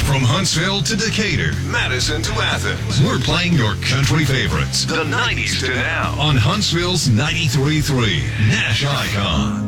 From Huntsville to Decatur, Madison to Athens, we're playing your country favorites. The 90s to now on Huntsville's 93.3 Nash Icon.